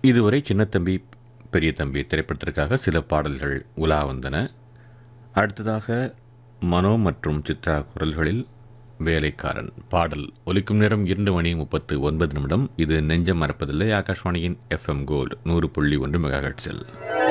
இதுவரை சின்னத்தம்பி பெரிய தம்பி திரைப்படத்திற்காக சில பாடல்கள் உலா வந்தன. அடுத்ததாக மனோ மற்றும் சித்ரா குரல்களில் வேலைக்காரன் பாடல் ஒலிக்கும் நேரம் 2:39. இது நெஞ்சம் மறப்பதில்லை. ஆகாஷ்வாணியின் FM கோல்டு 100.1 மெகாஹெர்ட்ஸில்.